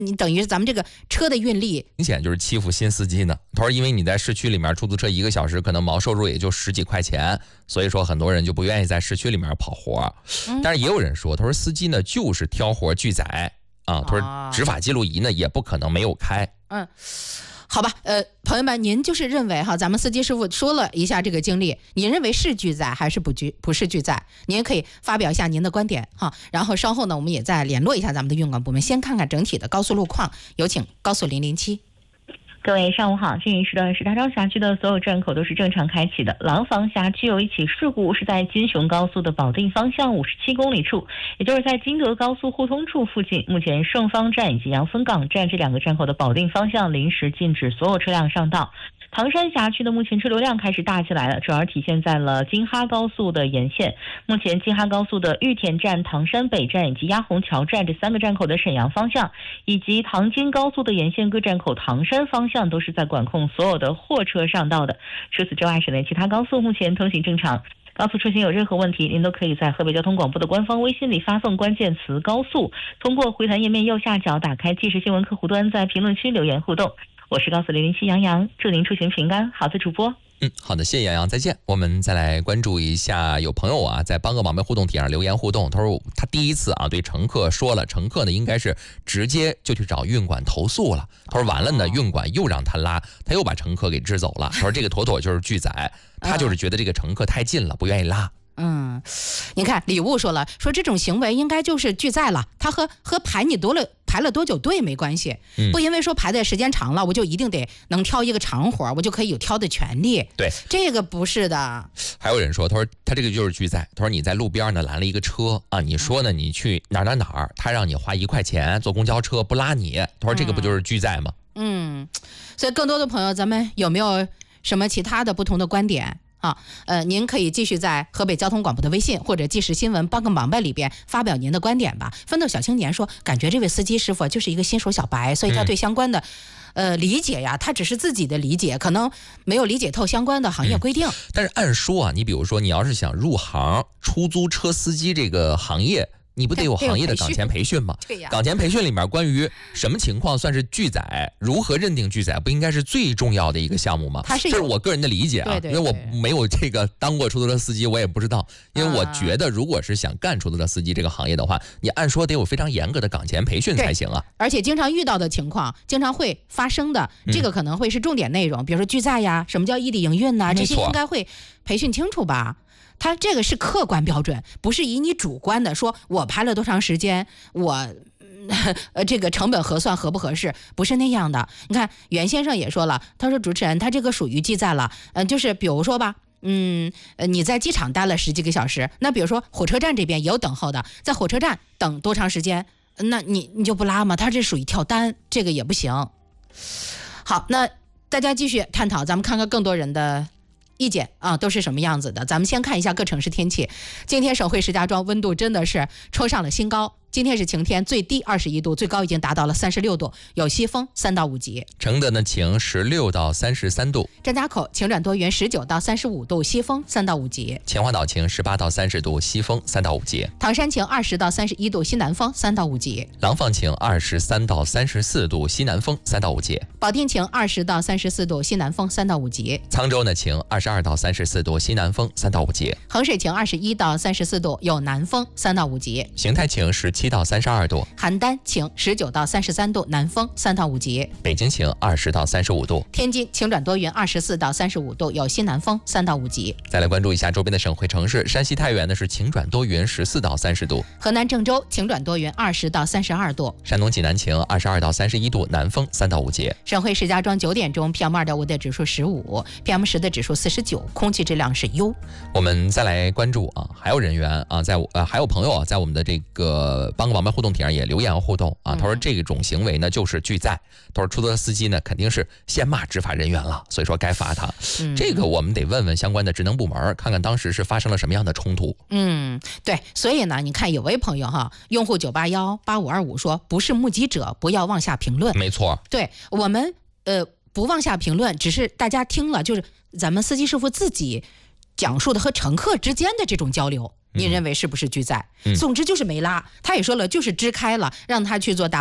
你等于咱们这个车的运力明显就是欺负新司机呢。他说因为你在市区里面出租车1个小时可能毛收入也就10几块钱，所以说很多人就不愿意在市区里面跑活。但是也有人说，他说司机呢就是挑活拒载啊，他说执法记录仪呢也不可能没有开。 好吧，朋友们，您就是认为哈，咱们司机师傅说了一下这个经历，您认为是拒载还是不是拒载？您也可以发表一下您的观点哈。然后稍后呢，我们也再联络一下咱们的运管部门，先看看整体的高速路况。有请高速007。 各位上午好，这一时段石大昭辖区的所有站口都是正常开启的。廊坊辖区有一起事故，是在金雄高速的保定方向57公里处，也就是在金德高速互通处附近。目前盛芳站以及阳峰港站这2个站口的保定方向临时禁止所有车辆上道。唐山辖区的目前车流量开始大起来了，主要体现在了京哈高速的沿线。目前京哈高速的玉田站、唐山北站以及鸭红桥站这3个站口的沈阳方向，以及唐京高速的沿线各站口唐山方向都是在管控所有的货车上道的。除此之外，省内其他高速目前通行正常。高速出行有任何问题，您都可以在河北交通广播的官方微信里发送关键词高速，通过回弹页面右下角打开即时新闻客户端，在评论区留言互动。我是高速007杨洋，祝您出行平安。好的，主播。 好的，谢谢杨洋，再见。我们再来关注一下，有朋友啊在帮个宝贝互动帖上留言互动，他说他第一次啊对乘客说了，乘客呢应该是直接就去找运管投诉了。他说完了呢，运管又让他拉，他又把乘客给支走了。他说这个妥妥就是拒载，他就是觉得这个乘客太近了，不愿意拉。 您看礼物说了，说这种行为应该就是拒载了，他和排了多久队没关系，不因为说排的时间长了，我就一定得能挑一个长活，我就可以有挑的权利。 对， 这个不是的。还有人说，他说他这个就是拒载，他说你在路边呢拦了一个车啊，你说呢你去哪儿，他让你花1块钱坐公交车不拉你，他说这个不就是拒载吗？ 所以更多的朋友，咱们有没有什么其他的不同的观点？您可以继续在河北交通广播的微信或者即时新闻帮个忙吧里边发表您的观点吧。奋斗小青年说，感觉这位司机师傅就是一个新手小白，所以他对相关的理解呀，他只是自己的理解，可能没有理解透相关的行业规定。 但是按说啊，你比如说你要是想入行出租车司机这个行业，你不得有行业的岗前培训吗？ 对呀， 岗前培训里面关于什么情况算是拒载，如何认定拒载，不应该是最重要的一个项目吗？这是我个人的理解啊， 对， 因为我没有这个当过出租车司机，我也不知道。因为我觉得，如果是想干出租车司机这个行业的话，你按说得有非常严格的岗前培训才行啊。 而且经常遇到的情况，经常会发生的，这个可能会是重点内容，比如说拒载呀，什么叫异地营运呐，这些应该会培训清楚吧。它这个是客观标准，不是以你主观的说我排了多长时间，我这个成本核算合不合适，不是那样的。你看袁先生也说了，他说主持人他这个属于拒载了，就是比如说吧，你在机场待了10几个小时，那比如说火车站这边也有等候的，在火车站等多长时间，那你就不拉吗？他这属于跳单，这个也不行。好，那大家继续探讨，咱们看看更多人的意见啊，都是什么样子的？咱们先看一下各城市天气。今天省会石家庄温度真的是冲上了新高，今天是晴天，最低21度，最高已经达到了36度，有西风3到5级。 承德呢晴16到33度， 张家口晴转多云19到35度，西风3到5级。 秦皇岛晴18到30度，西风3到5级。 唐山晴20到31度，西南风3到5级。 廊坊晴23到34度，西南风3到5级。 保定晴20到34度，西南风3到5级。 沧州呢晴22到34度，西南风3到5级。 衡水晴21到34度，有南风3到5级。 邢台晴17到32度， 邯郸晴19到33度，南风3到5级。 北京晴20到35度， 天津晴转多云24到35度，有西南风3到5级。 再来关注一下周边的省会城市，山西太原呢是晴转多云14到30度， 河南郑州晴转多云20到32度， 山东济南晴22到31度，南风3到5级。 省会石家庄9点钟 PM2.5 的指数15， PM10 的指数49，空气质量是优。 我们再来关注啊，还有人员啊，还有朋友啊，在我们的这个帮个王牌互动帖上也留言互动啊。他说这种行为呢就是拒载，他说出租车司机呢肯定是先骂执法人员了，所以说该罚他。这个我们得问问相关的职能部门，看看当时是发生了什么样的冲突。 对，所以呢，你看有位朋友哈，用户9818525说，不是目击者不要妄下评论。 没错， 对我们不妄下评论，只是大家听了就是咱们司机师傅自己讲述的和乘客之间的这种交流，您认为是不是拒载？总之就是没拉，他也说了就是支开了让他去坐大巴，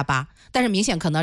但是明显可能